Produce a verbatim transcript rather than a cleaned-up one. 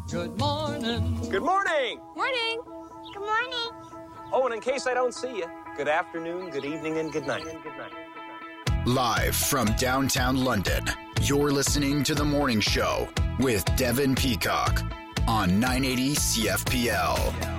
Good morning. Good morning. Morning. Good morning. Oh, and in case I don't see you, good afternoon, good evening, and good night. Good night. Live from downtown London, you're listening to The Morning Show with Devin Peacock on nine eighty C F P L.